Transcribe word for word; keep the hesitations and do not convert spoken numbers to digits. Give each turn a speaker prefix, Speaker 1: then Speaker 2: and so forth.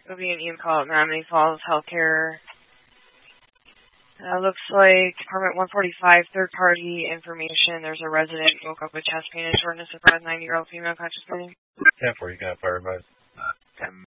Speaker 1: It'll be an email call at Menominee Falls Healthcare. Uh, looks like Department one forty-five, third-party information. There's a resident who woke up with chest pain and shortness of breath, ninety-year-old female conscious breathing.
Speaker 2: ten four, you got firebug.